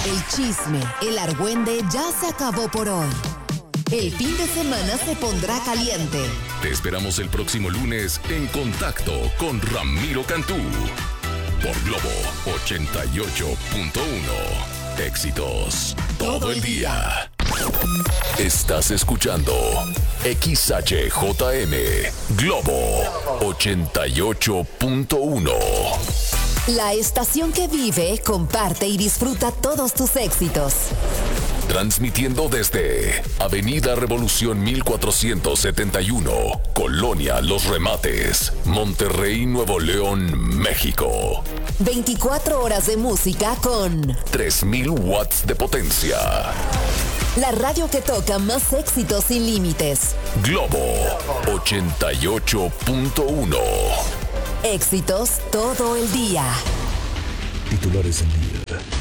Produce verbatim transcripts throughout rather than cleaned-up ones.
El chisme, el argüende ya se acabó por hoy. El fin de semana se pondrá caliente. Te esperamos el próximo lunes en Contacto con Ramiro Cantú. Por Globo ochenta y ocho punto uno. Éxitos todo el día. Estás escuchando X H J M Globo ochenta y ocho punto uno. La estación que vive, comparte y disfruta todos tus éxitos. Transmitiendo desde Avenida Revolución mil cuatrocientos setenta y uno, Colonia Los Remates, Monterrey, Nuevo León, México. veinticuatro horas de música con tres mil watts de potencia. La radio que toca más éxitos sin límites. Globo ochenta y ocho punto uno. Éxitos todo el día. Titulares del día.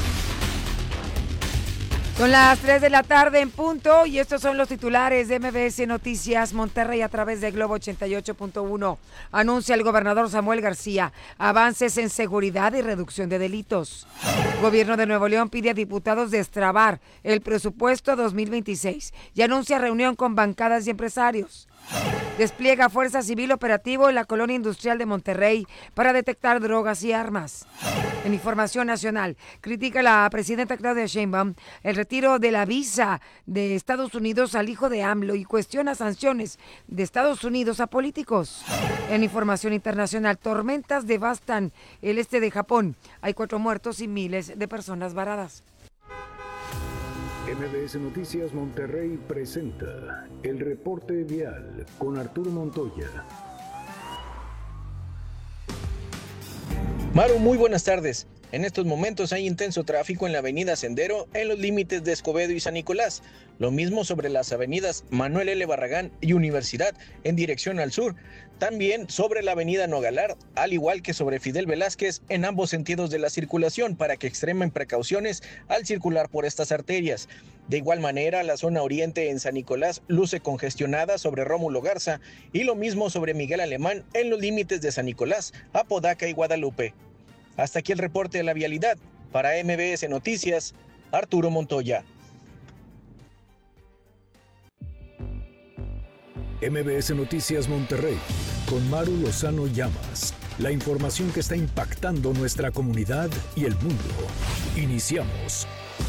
Son las tres de la tarde en punto y estos son los titulares de M B S Noticias Monterrey a través de Globo ochenta y ocho punto uno. Anuncia el gobernador Samuel García avances en seguridad y reducción de delitos. Gobierno de Nuevo León pide a diputados destrabar el presupuesto dos mil veintiséis y anuncia reunión con bancadas y empresarios. Despliega Fuerza Civil operativo en la colonia industrial de Monterrey para detectar drogas y armas. En información nacional, critica la presidenta Claudia Sheinbaum el retiro de la visa de Estados Unidos al hijo de AMLO y cuestiona sanciones de Estados Unidos a políticos. En información internacional, tormentas devastan el este de Japón. Hay cuatro muertos y miles de personas varadas. M B S Noticias Monterrey presenta el reporte vial con Arturo Montoya. Maru, muy buenas tardes. En estos momentos hay intenso tráfico en la avenida Sendero en los límites de Escobedo y San Nicolás. Lo mismo sobre las avenidas Manuel L. Barragán y Universidad en dirección al sur. También sobre la avenida Nogalar, al igual que sobre Fidel Velázquez en ambos sentidos de la circulación para que extremen precauciones al circular por estas arterias. De igual manera, la zona oriente en San Nicolás luce congestionada sobre Rómulo Garza y lo mismo sobre Miguel Alemán en los límites de San Nicolás, Apodaca y Guadalupe. Hasta aquí el reporte de la vialidad. Para M B S Noticias, Arturo Montoya. M B S Noticias Monterrey con Maru Lozano Llamas. La información que está impactando nuestra comunidad y el mundo. Iniciamos.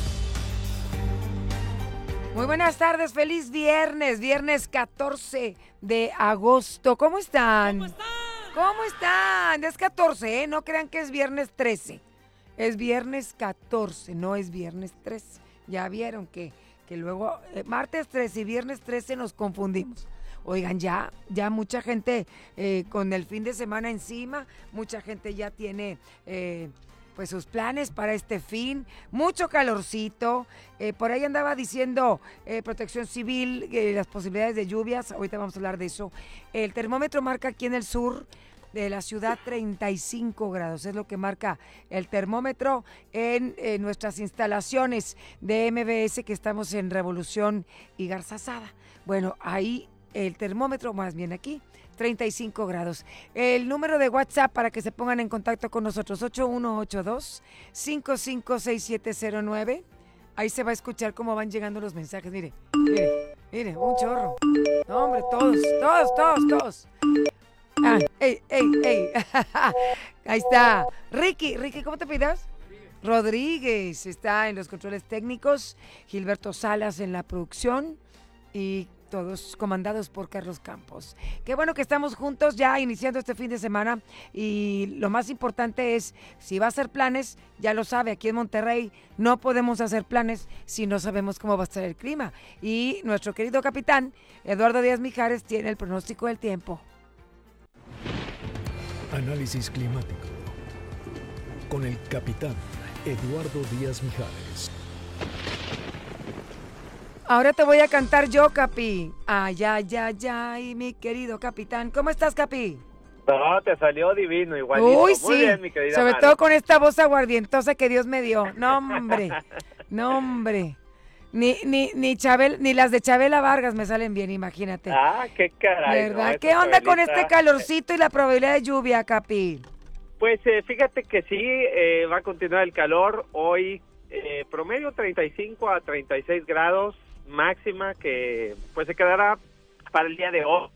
Muy buenas tardes, feliz viernes, viernes catorce de agosto. ¿Cómo están? ¿Cómo están? ¿Cómo están? Es catorce, ¿eh? No crean que es viernes trece. Es viernes catorce, no es viernes trece. Ya vieron que, que luego eh, martes trece y viernes trece nos confundimos. Oigan, ya, ya mucha gente eh, con el fin de semana encima, mucha gente ya tiene eh, pues sus planes para este fin, mucho calorcito, eh, por ahí andaba diciendo eh, Protección Civil, eh, las posibilidades de lluvias, ahorita vamos a hablar de eso. El termómetro marca aquí en el sur de la ciudad treinta y cinco grados, es lo que marca el termómetro en eh, nuestras instalaciones de M B S que estamos en Revolución y Garzazada. Bueno, ahí el termómetro, más bien aquí, treinta y cinco grados. El número de WhatsApp para que se pongan en contacto con nosotros, ocho uno ocho dos, cinco cinco seis siete cero nueve. Ahí se va a escuchar cómo van llegando los mensajes. Mire, mire, mire, un chorro. No, hombre, todos, todos, todos, todos. Ah, ey, ey, ey. Ahí está. Ricky, Ricky, ¿cómo te pidas? Rodríguez está en los controles técnicos, Gilberto Salas en la producción y todos comandados por Carlos Campos. Qué bueno que estamos juntos ya iniciando este fin de semana y lo más importante es, si va a hacer planes, ya lo sabe, aquí en Monterrey no podemos hacer planes si no sabemos cómo va a estar el clima. Y nuestro querido capitán, Eduardo Díaz Mijares, tiene el pronóstico del tiempo. Análisis climático con el capitán Eduardo Díaz Mijares. Ahora te voy a cantar yo, Capi. Ay, ay, ay, ay, mi querido capitán. ¿Cómo estás, Capi? No, te salió divino, igualito. Uy, Muy sí. bien, mi querida Sobre Mara. todo con esta voz aguardientosa que Dios me dio. No, hombre. No, hombre. Ni, ni, ni Chabel, ni las de Chabela Vargas me salen bien, imagínate. Ah, qué caray. ¿Verdad? No, ¿Qué esa onda con Chabelita? este calorcito y la probabilidad de lluvia, Capi? Pues eh, fíjate que sí, eh, va a continuar el calor. Hoy eh, promedio treinta y cinco a treinta y seis grados, máxima que pues se quedará para el día de hoy.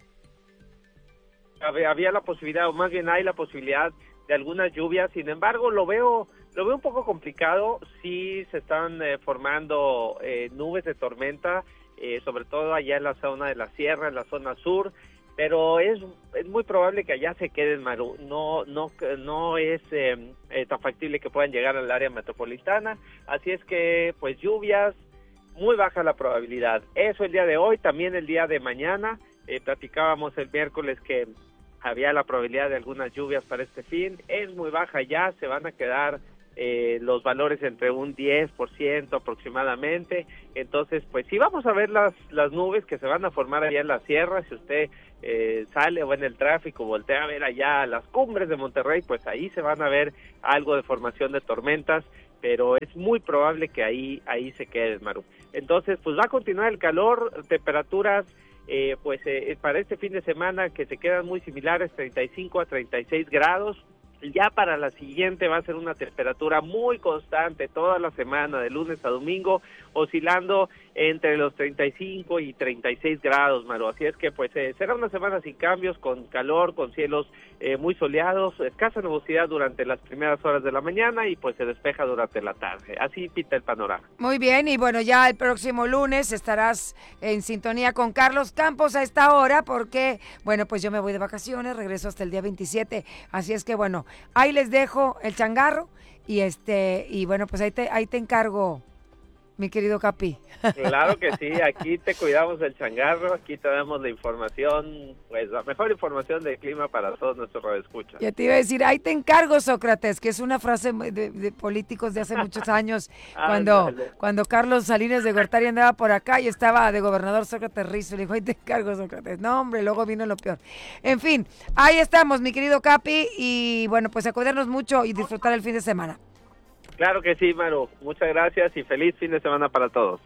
Había, había la posibilidad, o más bien hay la posibilidad de algunas lluvias, sin embargo lo veo lo veo un poco complicado. Sí se están eh, formando eh, nubes de tormenta, eh, sobre todo allá en la zona de la sierra, en la zona sur, pero es, es muy probable que allá se queden, Maru. No no no es eh, eh, tan factible que puedan llegar al área metropolitana, así es que pues lluvias, muy baja la probabilidad. Eso el día de hoy, también el día de mañana, eh, platicábamos el miércoles que había la probabilidad de algunas lluvias para este fin, es muy baja ya, se van a quedar eh, los valores entre un diez por ciento aproximadamente. Entonces pues sí vamos a ver las las nubes que se van a formar allá en la sierra. Si usted eh, sale o en el tráfico, voltea a ver allá las cumbres de Monterrey, pues ahí se van a ver algo de formación de tormentas, pero es muy probable que ahí ahí se quede, Maru. Entonces pues va a continuar el calor, temperaturas eh, pues eh, para este fin de semana que se quedan muy similares, treinta y cinco a treinta y seis grados. Ya para la siguiente va a ser una temperatura muy constante toda la semana, de lunes a domingo, oscilando entre los treinta y cinco y treinta y seis grados, Maru. Así es que pues eh, será una semana sin cambios, con calor, con cielos eh, muy soleados, escasa nubosidad durante las primeras horas de la mañana y pues se despeja durante la tarde. Así pinta el panorama. Muy bien, y bueno, ya el próximo lunes estarás en sintonía con Carlos Campos a esta hora porque, bueno, pues yo me voy de vacaciones, regreso hasta el día veintisiete, así es que bueno, ahí les dejo el changarro y este y bueno, pues ahí te ahí te encargo, mi querido Capi. Claro que sí, aquí te cuidamos del changarro, aquí te damos la información, pues la mejor información del clima para todos nuestros radioescuchas. Ya te iba a decir, ahí te encargo, Sócrates, que es una frase de, de políticos de hace muchos años, cuando cuando Carlos Salinas de Gortari andaba por acá y estaba de gobernador Sócrates Rizzo, le dijo, ahí te encargo, Sócrates. No, hombre, luego vino lo peor. En fin, ahí estamos, mi querido Capi, y bueno, pues a cuidarnos mucho y disfrutar el fin de semana. Claro que sí, Maru. Muchas gracias y feliz fin de semana para todos.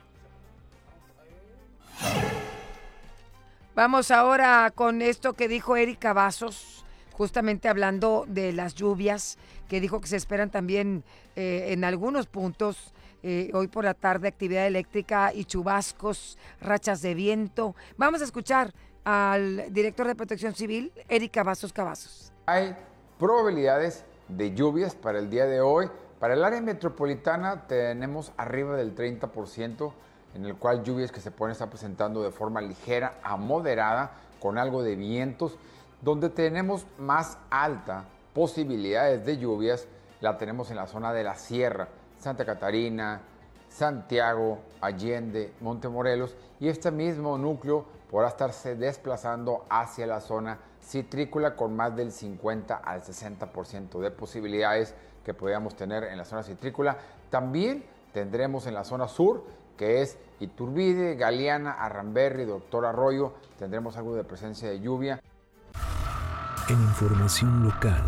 Vamos ahora con esto que dijo Eric Cavazos, justamente hablando de las lluvias, que dijo que se esperan también eh, en algunos puntos, eh, hoy por la tarde, actividad eléctrica y chubascos, rachas de viento. Vamos a escuchar al director de Protección Civil, Eric Cavazos Cavazos. Hay probabilidades de lluvias para el día de hoy. Para el área metropolitana tenemos arriba del treinta por ciento, en el cual lluvias que se pueden estar presentando de forma ligera a moderada, con algo de vientos. Donde tenemos más alta posibilidades de lluvias, la tenemos en la zona de la sierra, Santa Catarina, Santiago, Allende, Montemorelos, y este mismo núcleo podrá estarse desplazando hacia la zona citrícola con más del cincuenta al sesenta por ciento de posibilidades que podríamos tener en la zona citrícola. También tendremos en la zona sur, que es Iturbide, Galeana, Arramberri, Doctor Arroyo, tendremos algo de presencia de lluvia. En información local.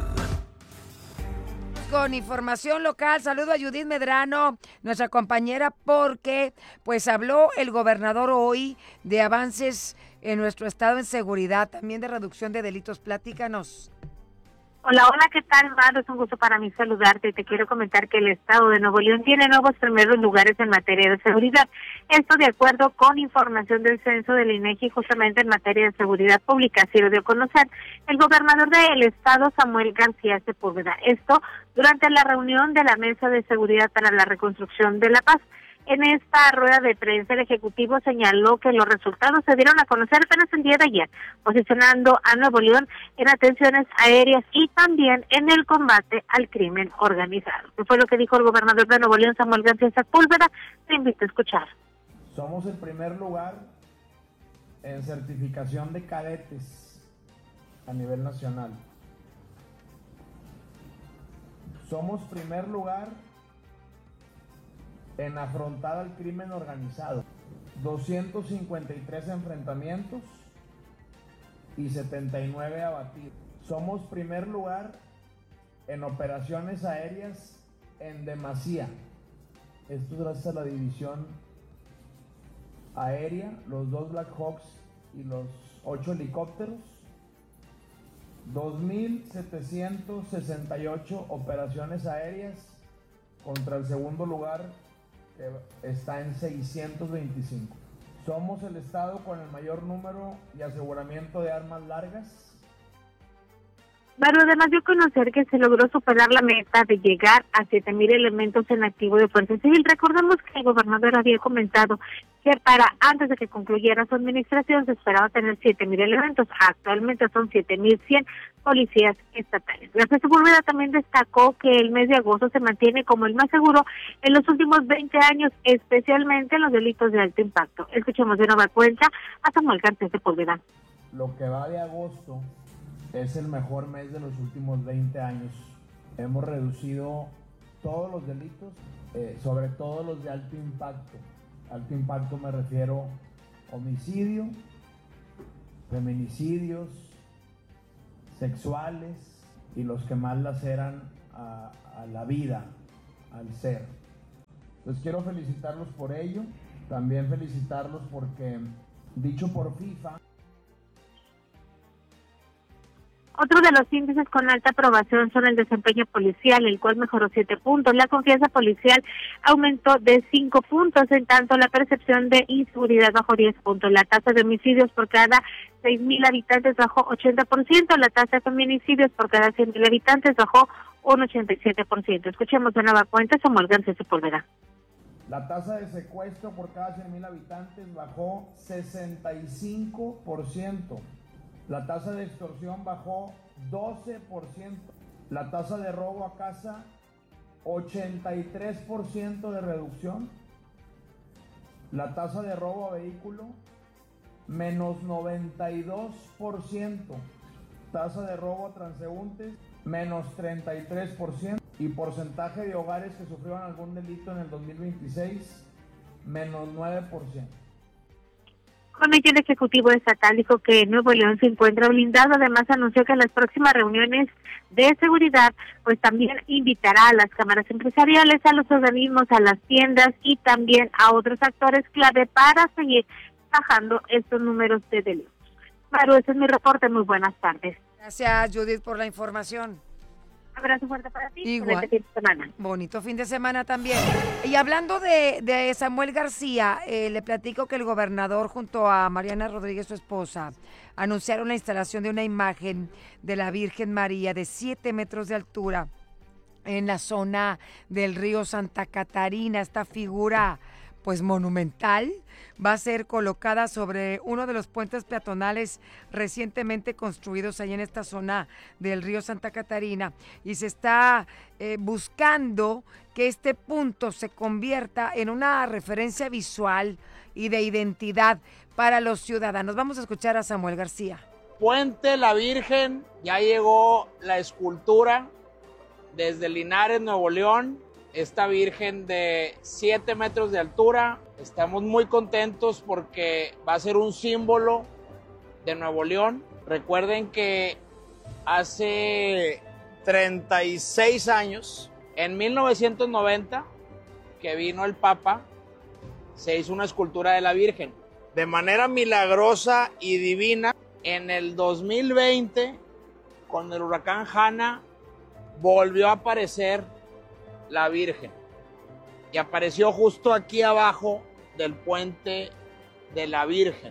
Con información local, saludo a Judith Medrano, nuestra compañera, porque pues habló el gobernador hoy de avances en nuestro estado en seguridad, también de reducción de delitos. Platícanos. Hola, hola, ¿qué tal, Mar? Es un gusto para mí saludarte. Te quiero comentar que el Estado de Nuevo León tiene nuevos primeros lugares en materia de seguridad. Esto de acuerdo con información del censo del INEGI, justamente en materia de seguridad pública. Así lo dio a conocer el gobernador del Estado, Samuel García Sepúlveda. Esto durante la reunión de la Mesa de Seguridad para la Reconstrucción de la Paz. En esta rueda de prensa, el Ejecutivo señaló que los resultados se dieron a conocer apenas el día de ayer, posicionando a Nuevo León en atenciones aéreas y también en el combate al crimen organizado. ¿Qué fue lo que dijo el gobernador de Nuevo León, Samuel García Sepúlveda? Te invito a escuchar. Somos el primer lugar en certificación de cadetes a nivel nacional. Somos primer lugar en afrontar al crimen organizado, doscientos cincuenta y tres enfrentamientos y setenta y nueve abatidos. Somos primer lugar en operaciones aéreas en demasía. Esto es gracias a la división aérea, los dos Black Hawks y los ocho helicópteros. dos mil setecientos sesenta y ocho operaciones aéreas contra el segundo lugar que está en seiscientos veinticinco. Somos el estado con el mayor número y aseguramiento de armas largas. Maru, además dio a conocer que se logró superar la meta de llegar a siete mil elementos en activo de Fuerza Civil. Recordemos que el gobernador había comentado que para antes de que concluyera su administración se esperaba tener siete mil elementos. Actualmente son siete mil cien policías estatales. García Sepúlveda también destacó que el mes de agosto se mantiene como el más seguro en los últimos veinte años, especialmente en los delitos de alto impacto. Escuchemos de nueva cuenta a Samuel García Sepúlveda. Lo que va de agosto es el mejor mes de los últimos veinte años. Hemos reducido todos los delitos, eh, sobre todo los de alto impacto. Alto impacto me refiero a homicidio, feminicidios, sexuales y los que más laceran a, a la vida, al ser. Pues quiero felicitarlos por ello, también felicitarlos porque, dicho por FIFA, otro de los índices con alta aprobación son el desempeño policial, el cual mejoró siete puntos. La confianza policial aumentó de cinco puntos, en tanto la percepción de inseguridad bajó diez puntos. La tasa de homicidios por cada seis mil habitantes bajó ochenta por ciento. La tasa de feminicidios por cada cien mil habitantes bajó un ochenta y siete por ciento. Escuchemos de nueva cuenta Samuel García Sepúlveda. La tasa de secuestro por cada cien mil habitantes bajó sesenta y cinco por ciento. La tasa de extorsión bajó doce por ciento. La tasa de robo a casa, ochenta y tres por ciento de reducción. La tasa de robo a vehículo, menos noventa y dos por ciento. Tasa de robo a transeúntes, menos treinta y tres por ciento. Y porcentaje de hogares que sufrieron algún delito en el dos mil veintiséis, menos nueve por ciento. Con ello, el Ejecutivo Estatal dijo que Nuevo León se encuentra blindado. Además, anunció que en las próximas reuniones de seguridad, pues también invitará a las cámaras empresariales, a los organismos, a las tiendas y también a otros actores clave para seguir bajando estos números de delitos. Maru, ese es mi reporte. Muy buenas tardes. Gracias, Judith, por la información. Abrazo fuerte para ti. Igual. Este fin de semana. Bonito fin de semana también. Y hablando de, de Samuel García, eh, le platico que el gobernador junto a Mariana Rodríguez, su esposa, anunciaron la instalación de una imagen de la Virgen María de siete metros de altura en la zona del río Santa Catarina. Esta figura, pues monumental, va a ser colocada sobre uno de los puentes peatonales recientemente construidos ahí en esta zona del río Santa Catarina, y se está eh, buscando que este punto se convierta en una referencia visual y de identidad para los ciudadanos. Vamos a escuchar a Samuel García. Puente La Virgen, ya llegó la escultura desde Linares, Nuevo León. Esta Virgen de siete metros de altura, estamos muy contentos porque va a ser un símbolo de Nuevo León. Recuerden que hace treinta y seis años, en mil novecientos noventa, que vino el Papa, se hizo una escultura de la Virgen. De manera milagrosa y divina, en el dos mil veinte, con el huracán Hanna, volvió a aparecer la Virgen y apareció justo aquí abajo del puente de la Virgen.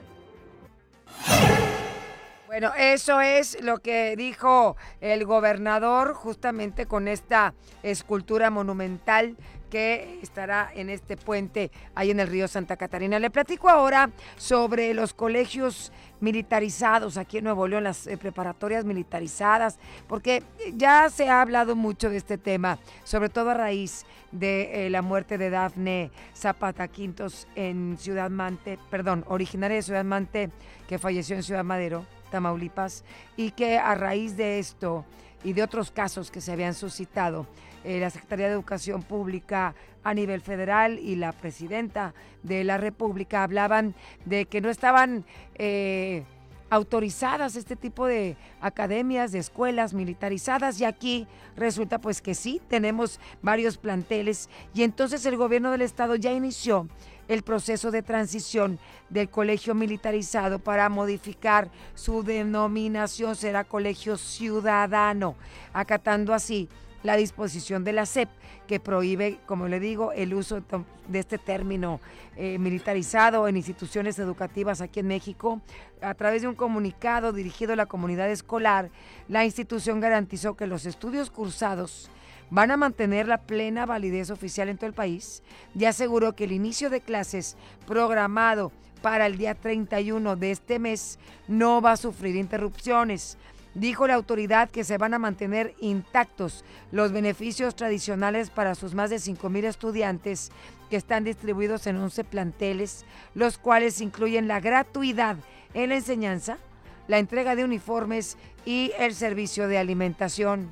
Bueno, eso es lo que dijo el gobernador justamente con esta escultura monumental que estará en este puente ahí en el río Santa Catarina. Le platico ahora sobre los colegios militarizados aquí en Nuevo León, las eh, preparatorias militarizadas, porque ya se ha hablado mucho de este tema, sobre todo a raíz de eh, la muerte de Dafne Zapata Quintos en Ciudad Mante, perdón, originaria de Ciudad Mante, que falleció en Ciudad Madero, Tamaulipas, y que a raíz de esto y de otros casos que se habían suscitado, eh, la Secretaría de Educación Pública a nivel federal y la presidenta de la República hablaban de que no estaban eh, autorizadas este tipo de academias, de escuelas militarizadas, y aquí resulta pues que sí, tenemos varios planteles, y entonces el gobierno del estado ya inició el proceso de transición del colegio militarizado para modificar su denominación, será colegio ciudadano, acatando así la disposición de la S E P que prohíbe, como le digo, el uso de este término eh, militarizado en instituciones educativas aquí en México. A través de un comunicado dirigido a la comunidad escolar, la institución garantizó que los estudios cursados van a mantener la plena validez oficial en todo el país y aseguró que el inicio de clases programado para el día treinta y uno de este mes no va a sufrir interrupciones. Dijo la autoridad que se van a mantener intactos los beneficios tradicionales para sus más de cinco mil estudiantes que están distribuidos en once planteles, los cuales incluyen la gratuidad en la enseñanza, la entrega de uniformes y el servicio de alimentación.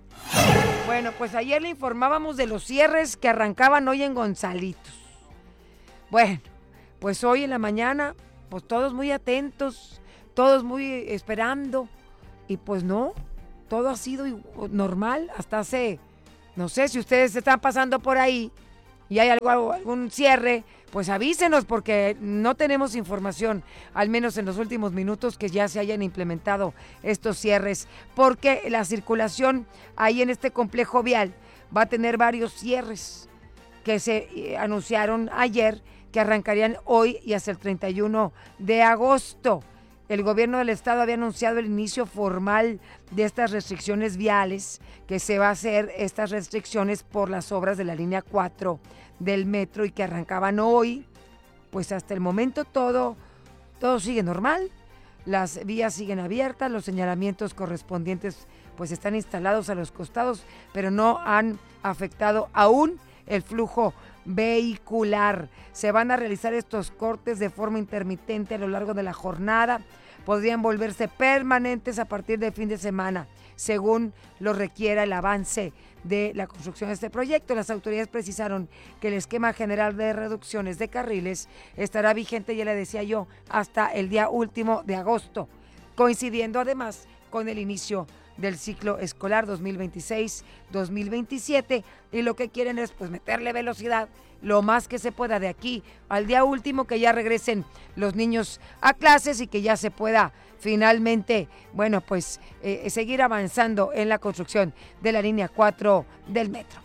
Bueno, pues ayer le informábamos de los cierres que arrancaban hoy en Gonzalitos. Bueno, pues hoy en la mañana, pues todos muy atentos, todos muy esperando. Y pues no, todo ha sido normal hasta hace, no sé, si ustedes están pasando por ahí y hay algo, algún cierre, pues avísenos porque no tenemos información, al menos en los últimos minutos, que ya se hayan implementado estos cierres, porque la circulación ahí en este complejo vial va a tener varios cierres que se anunciaron ayer, que arrancarían hoy y hasta el treinta y uno de agosto. El gobierno del estado había anunciado el inicio formal de estas restricciones viales, que se va a hacer estas restricciones por las obras de la línea cuatro del metro y que arrancaban hoy. Pues hasta el momento todo, todo sigue normal, las vías siguen abiertas, los señalamientos correspondientes pues están instalados a los costados, pero no han afectado aún el flujo vehicular. Se van a realizar estos cortes de forma intermitente a lo largo de la jornada. Podrían volverse permanentes a partir del fin de semana, según lo requiera el avance de la construcción de este proyecto. Las autoridades precisaron que el esquema general de reducciones de carriles estará vigente, ya le decía yo, hasta el día último de agosto, coincidiendo además con el inicio del ciclo escolar dos mil veintiséis dos mil veintisiete, y lo que quieren es pues meterle velocidad lo más que se pueda de aquí al día último, que ya regresen los niños a clases y que ya se pueda finalmente, bueno, pues eh, seguir avanzando en la construcción de la línea cuatro del metro.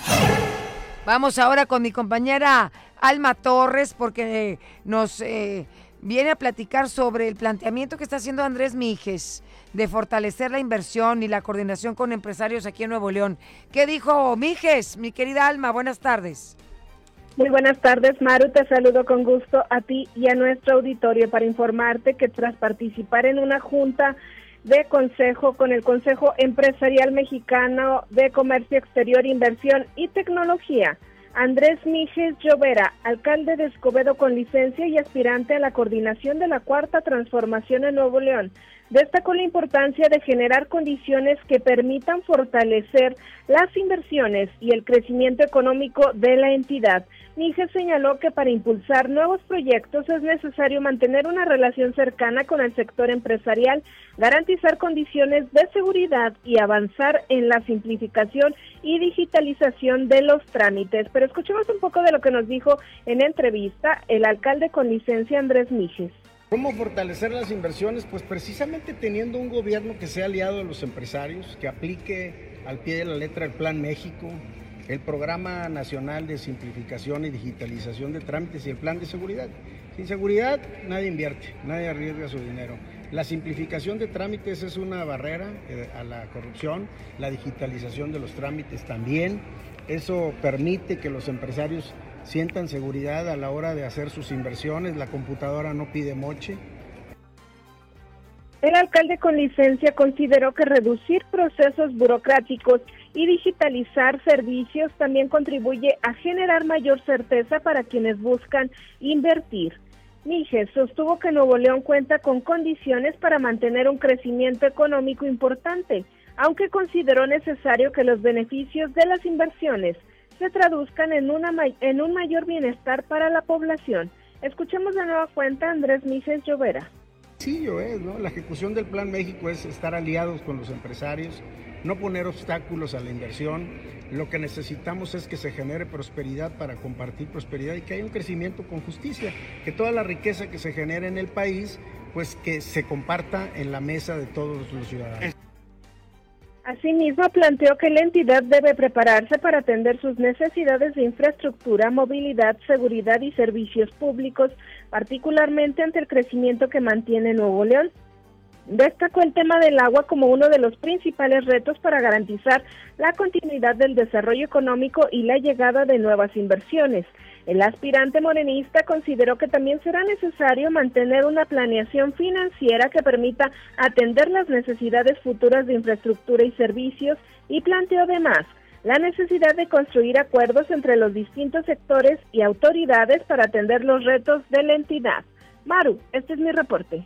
Vamos ahora con mi compañera Alma Torres, porque eh, nos eh, viene a platicar sobre el planteamiento que está haciendo Andrés Mijes de fortalecer la inversión y la coordinación con empresarios aquí en Nuevo León. ¿Qué dijo Mijes, mi querida Alma? Buenas tardes. Muy buenas tardes, Maru, te saludo con gusto a ti y a nuestro auditorio para informarte que tras participar en una junta de consejo con el Consejo Empresarial Mexicano de Comercio Exterior, Inversión y Tecnología, Andrés Mijes Llovera, alcalde de Escobedo con licencia y aspirante a la coordinación de la Cuarta Transformación en Nuevo León, destacó la importancia de generar condiciones que permitan fortalecer las inversiones y el crecimiento económico de la entidad. Mijes señaló que para impulsar nuevos proyectos es necesario mantener una relación cercana con el sector empresarial, garantizar condiciones de seguridad y avanzar en la simplificación y digitalización de los trámites. Pero escuchemos un poco de lo que nos dijo en entrevista el alcalde con licencia Andrés Mijes. ¿Cómo fortalecer las inversiones? Pues precisamente teniendo un gobierno que sea aliado de los empresarios, que aplique al pie de la letra el Plan México, el Programa Nacional de Simplificación y Digitalización de Trámites y el Plan de Seguridad. Sin seguridad nadie invierte, nadie arriesga su dinero. La simplificación de trámites es una barrera a la corrupción, la digitalización de los trámites también. Eso permite que los empresarios sientan seguridad a la hora de hacer sus inversiones, la computadora no pide moche. El alcalde con licencia consideró que reducir procesos burocráticos y digitalizar servicios también contribuye a generar mayor certeza para quienes buscan invertir. Mijes sostuvo que Nuevo León cuenta con condiciones para mantener un crecimiento económico importante, aunque consideró necesario que los beneficios de las inversiones se traduzcan en, una, en un mayor bienestar para la población. Escuchemos de nueva cuenta a Andrés Mijes Llovera. Sí, yo es, ¿no? La ejecución del Plan México es estar aliados con los empresarios, no poner obstáculos a la inversión. Lo que necesitamos es que se genere prosperidad para compartir prosperidad y que haya un crecimiento con justicia, que toda la riqueza que se genere en el país, pues que se comparta en la mesa de todos los ciudadanos. Asimismo, planteó que la entidad debe prepararse para atender sus necesidades de infraestructura, movilidad, seguridad y servicios públicos, particularmente ante el crecimiento que mantiene Nuevo León. Destacó el tema del agua como uno de los principales retos para garantizar la continuidad del desarrollo económico y la llegada de nuevas inversiones. El aspirante morenista consideró que también será necesario mantener una planeación financiera que permita atender las necesidades futuras de infraestructura y servicios, y planteó además la necesidad de construir acuerdos entre los distintos sectores y autoridades para atender los retos de la entidad. Maru, este es mi reporte.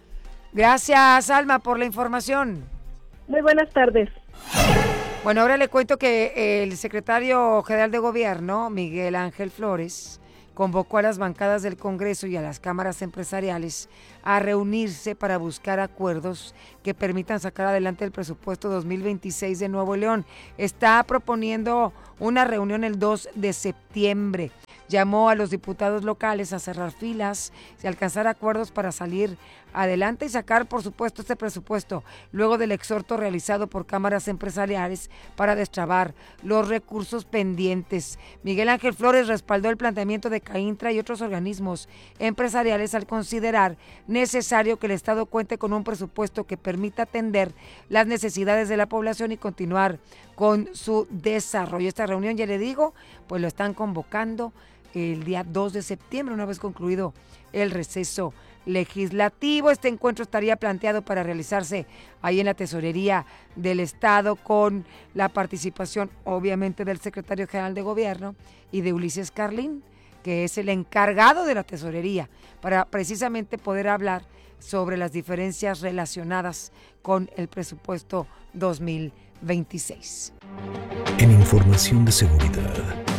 Gracias, Alma, por la información. Muy buenas tardes. Bueno, ahora le cuento que el secretario general de Gobierno, Miguel Ángel Flores, convocó a las bancadas del Congreso y a las cámaras empresariales a reunirse para buscar acuerdos que permitan sacar adelante el presupuesto dos mil veintiséis de Nuevo León. Está proponiendo una reunión el dos de septiembre. Llamó a los diputados locales a cerrar filas y alcanzar acuerdos para salir adelante y sacar, por supuesto, este presupuesto luego del exhorto realizado por cámaras empresariales para destrabar los recursos pendientes. Miguel Ángel Flores respaldó el planteamiento de CAINTRA y otros organismos empresariales al considerar necesario que el Estado cuente con un presupuesto que permita atender las necesidades de la población y continuar con su desarrollo. Esta reunión, ya le digo, pues lo están convocando el día dos de septiembre, una vez concluido el receso legislativo. Este encuentro estaría planteado para realizarse ahí en la Tesorería del Estado, con la participación obviamente del secretario general de Gobierno y de Ulises Carlín, que es el encargado de la Tesorería, para precisamente poder hablar sobre las diferencias relacionadas con el presupuesto dos mil veintiséis. En información de seguridad.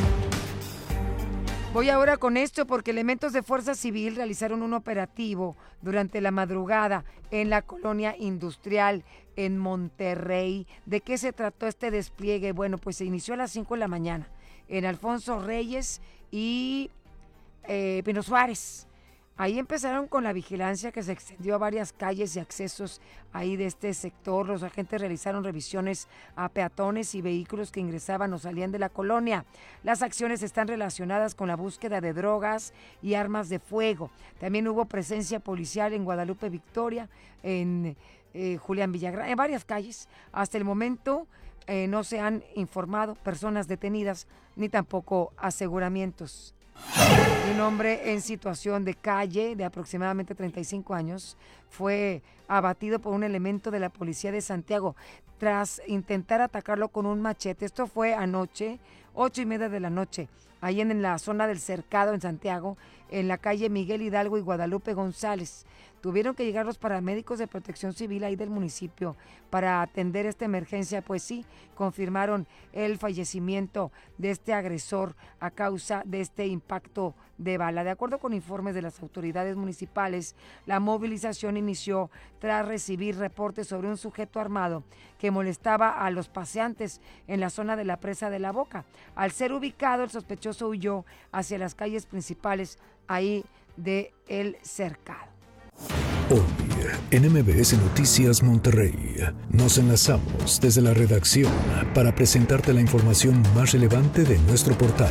Voy ahora con esto porque elementos de Fuerza Civil realizaron un operativo durante la madrugada en la colonia industrial en Monterrey. ¿De qué se trató este despliegue? Bueno, pues se inició a las cinco de la mañana en Alfonso Reyes y eh, Pino Suárez. Ahí empezaron con la vigilancia que se extendió a varias calles y accesos ahí de este sector. Los agentes realizaron revisiones a peatones y vehículos que ingresaban o salían de la colonia. Las acciones están relacionadas con la búsqueda de drogas y armas de fuego. También hubo presencia policial en Guadalupe Victoria, en eh, Julián Villagrán, en varias calles. Hasta el momento eh, no se han informado personas detenidas ni tampoco aseguramientos. Un hombre en situación de calle de aproximadamente treinta y cinco años fue abatido por un elemento de la policía de Santiago tras intentar atacarlo con un machete. Esto fue anoche, ocho y media de la noche, ahí en, en la zona del Cercado en Santiago, en la calle Miguel Hidalgo y Guadalupe González. Tuvieron que llegar los paramédicos de Protección Civil ahí del municipio para atender esta emergencia, pues sí, confirmaron el fallecimiento de este agresor a causa de este impacto de bala. De acuerdo con informes de las autoridades municipales, la movilización inició tras recibir reportes sobre un sujeto armado que molestaba a los paseantes en la zona de la Presa de la Boca. Al ser ubicado, el sospechoso huyó hacia las calles principales ahí de El Cercado. Hoy, en M B S Noticias Monterrey, nos enlazamos desde la redacción para presentarte la información más relevante de nuestro portal.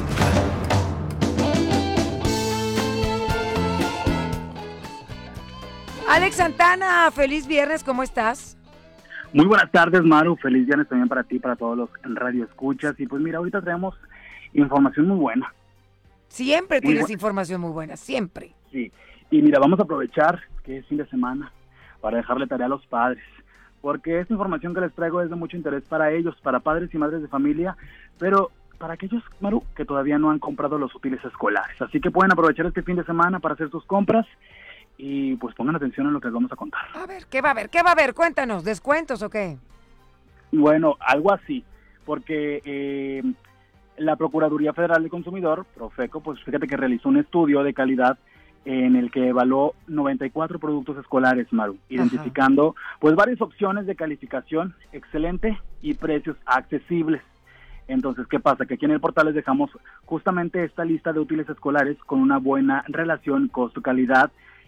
Alex Santana, feliz viernes, ¿cómo estás? Muy buenas tardes, Maru, feliz viernes también para ti, para todos los en radio escuchas. Y pues mira, ahorita traemos información muy buena. Siempre muy tienes buena. información muy buena, siempre. Sí, y mira, vamos a aprovechar que es fin de semana para dejarle tarea a los padres, porque esta información que les traigo es de mucho interés para ellos, para padres y madres de familia, pero para aquellos, Maru, que todavía no han comprado los útiles escolares. Así que pueden aprovechar este fin de semana para hacer sus compras y pues pongan atención en lo que les vamos a contar. A ver, ¿qué va a haber? ¿Qué va a haber? Cuéntanos, ¿descuentos o qué? Bueno, algo así, porque eh, la Procuraduría Federal del Consumidor, Profeco, pues fíjate que realizó un estudio de calidad en el que evaluó noventa y cuatro productos escolares, Maru, identificando Ajá. pues varias opciones de calificación excelente y precios accesibles. Entonces, ¿qué pasa? Que aquí en el portal les dejamos justamente esta lista de útiles escolares con una buena relación costo-calidad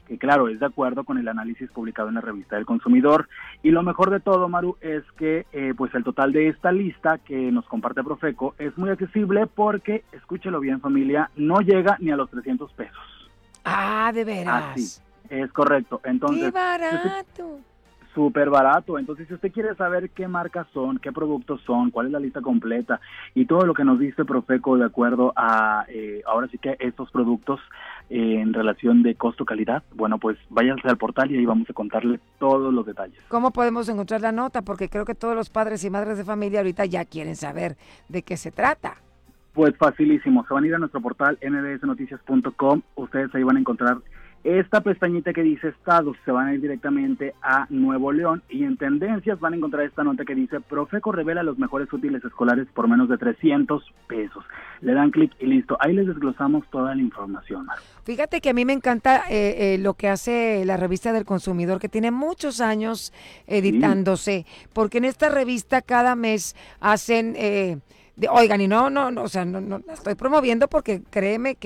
que claro, es de acuerdo con el análisis publicado en la revista del Consumidor. Y lo mejor de todo, Maru, es que eh, pues el total de esta lista que nos comparte Profeco es muy accesible porque, escúchelo bien familia, no llega ni a los trescientos pesos. Ah, de veras. Así, es correcto. Entonces, ¡qué barato! Súper barato. Entonces, si usted quiere saber qué marcas son, qué productos son, cuál es la lista completa y todo lo que nos dice Profeco de acuerdo a, eh, ahora sí que estos productos eh, en relación de costo-calidad, bueno, pues váyanse al portal y ahí vamos a contarle todos los detalles. ¿Cómo podemos encontrar la nota? Porque creo que todos los padres y madres de familia ahorita ya quieren saber de qué se trata. Pues facilísimo. Se van a ir a nuestro portal m b s noticias punto com. Ustedes ahí van a encontrar esta pestañita que dice estados, se van a ir directamente a Nuevo León y en tendencias van a encontrar esta nota que dice Profeco revela los mejores útiles escolares por menos de trescientos pesos. Le dan clic y listo. Ahí les desglosamos toda la información, Maru. Fíjate que a mí me encanta eh, eh, lo que hace la revista del Consumidor, que tiene muchos años editándose, sí. Porque en esta revista cada mes hacen... Eh, de, oigan, y no, no, no, o sea, no, no la estoy promoviendo porque créeme que